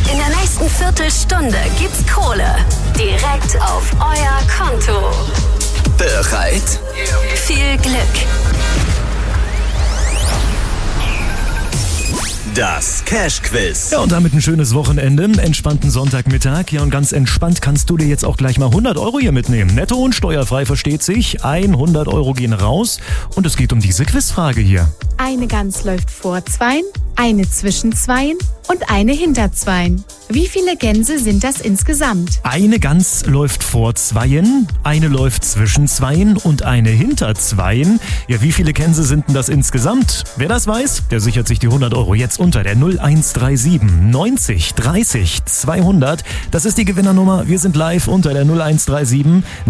In der nächsten Viertelstunde gibt's Kohle. Direkt auf euer Konto. Bereit? Viel Glück. Das Cash-Quiz. Ja, und damit ein schönes Wochenende, entspannten Sonntagmittag. Ja, und ganz entspannt kannst du dir jetzt auch gleich mal 100 Euro hier mitnehmen. Netto und steuerfrei, versteht sich. 100 Euro gehen raus und es geht um diese Quizfrage hier. Eine Gans läuft vor Zweien, eine zwischen Zweien und eine hinter Zweien. Wie viele Gänse sind das insgesamt? Eine Gans läuft vor Zweien, eine läuft zwischen Zweien und eine hinter Zweien. Ja, wie viele Gänse sind denn das insgesamt? Wer das weiß, der sichert sich die 100 Euro jetzt unter der 0137 90 30 200. Das ist die Gewinnernummer. Wir sind live unter der 0137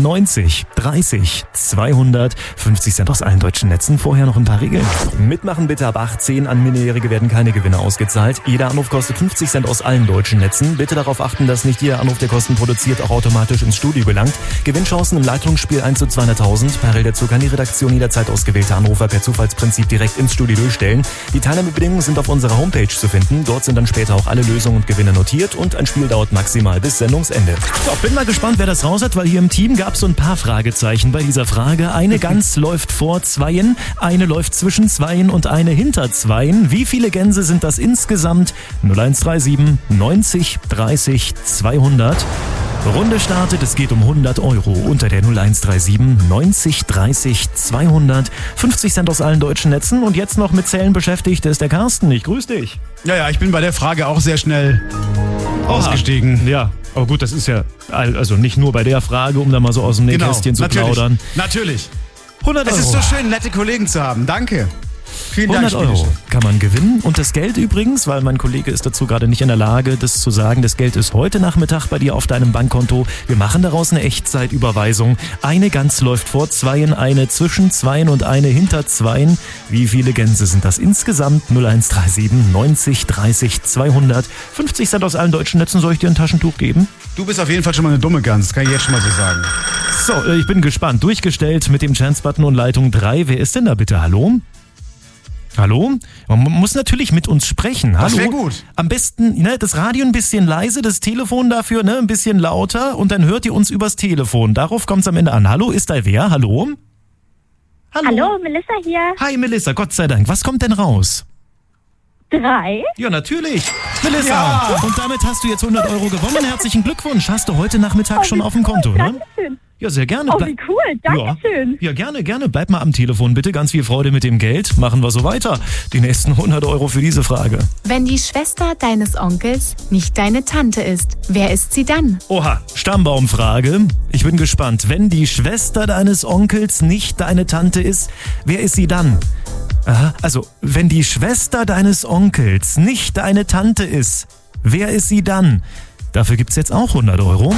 90 30 200. 50 Cent aus allen deutschen Netzen. Vorher noch ein paar Regeln. Mitmachen bitte ab 18. An Minderjährige werden keine Gewinne ausgezahlt. Jeder Anruf kostet 50 Cent aus allen deutschen Netzen. Bitte darauf achten, dass nicht jeder Anruf, der Kosten produziert, auch automatisch ins Studio gelangt. Gewinnchancen im Leitungsspiel 1 zu 200.000. Parallel dazu kann die Redaktion jederzeit ausgewählte Anrufer per Zufallsprinzip direkt ins Studio durchstellen. Die Teilnahmebedingungen sind auf unserer Homepage zu finden. Dort sind dann später auch alle Lösungen und Gewinne notiert und ein Spiel dauert maximal bis Sendungsende. So, bin mal gespannt, wer das raus hat, weil hier im Team gab es so ein paar Fragezeichen bei dieser Frage. Eine Gans läuft vor Zweien, eine läuft zwischen Zweien und eine hinter Zweien. Wie viele Gänse sind das insgesamt? 0137 90 30 200. Runde startet, es geht um 100 Euro unter der 0137 90 30 200. 50 Cent aus allen deutschen Netzen und jetzt noch mit Zählen beschäftigt ist der Carsten. Ich grüße dich. Ja, ich bin bei der Frage auch sehr schnell ausgestiegen. Ja, aber gut, das ist ja also nicht nur bei der Frage, um da mal so aus dem Nähkästchen zu plaudern. Natürlich. 100 Euro. Es ist so schön, nette Kollegen zu haben. Danke. Vielen 100 Dank, Euro kann man gewinnen. Und das Geld übrigens, weil mein Kollege ist dazu gerade nicht in der Lage, das zu sagen, das Geld ist heute Nachmittag bei dir auf deinem Bankkonto. Wir machen daraus eine Echtzeitüberweisung. Eine Gans läuft vor Zweien, eine zwischen Zweien und eine hinter Zweien. Wie viele Gänse sind das insgesamt? 0137 90 30 200. 50 Cent aus allen deutschen Netzen. Soll ich dir ein Taschentuch geben? Du bist auf jeden Fall schon mal eine dumme Gans, das kann ich jetzt schon mal so sagen. So, ich bin gespannt. Durchgestellt mit dem Chance-Button und Leitung 3. Wer ist denn da bitte? Hallo? Hallo? Man muss natürlich mit uns sprechen. Hallo? Das wäre gut. Am besten das Radio ein bisschen leise, das Telefon dafür ein bisschen lauter und dann hört ihr uns übers Telefon. Darauf kommt es am Ende an. Hallo, ist da wer? Hallo? Hallo, Melissa hier. Hi Melissa, Gott sei Dank. Was kommt denn raus? 3. Ja, natürlich. Melissa. Ja. Und damit hast du jetzt 100 Euro gewonnen. Herzlichen Glückwunsch. Hast du heute Nachmittag schon auf dem Konto, ne? Dankeschön. Ja, sehr gerne. Oh, wie cool. Dankeschön. Ja, gerne. Bleib mal am Telefon, bitte. Ganz viel Freude mit dem Geld. Machen wir so weiter. Die nächsten 100 Euro für diese Frage. Wenn die Schwester deines Onkels nicht deine Tante ist, wer ist sie dann? Oha, Stammbaumfrage. Ich bin gespannt. Wenn die Schwester deines Onkels nicht deine Tante ist, wer ist sie dann? Aha, also, wenn die Schwester deines Onkels nicht deine Tante ist, wer ist sie dann? Dafür gibt's jetzt auch 100 Euro.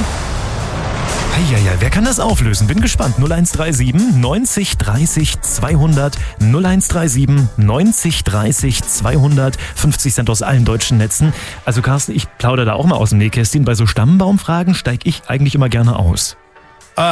Ja, wer kann das auflösen? Bin gespannt. 0137 90 30 200. 0137 90 30 200. 50 Cent aus allen deutschen Netzen. Also Carsten, ich plaudere da auch mal aus dem Nähkästchen. Bei so Stammbaumfragen steige ich eigentlich immer gerne aus.